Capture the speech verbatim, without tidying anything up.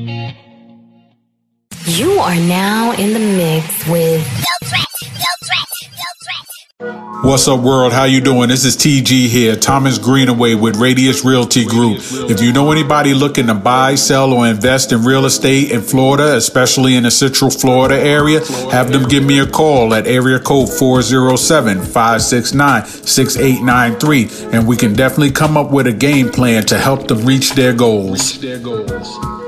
You are now in the mix with What's up, world? How you doing? This is T G here, Thomas Greenaway with Radius Realty Group. If you know anybody looking to buy, sell, or invest in real estate in Florida, especially in the Central Florida area, have them give me a call at area code four oh seven, five six nine, six eight nine three, and we can definitely come up with a game plan to help them reach their goals.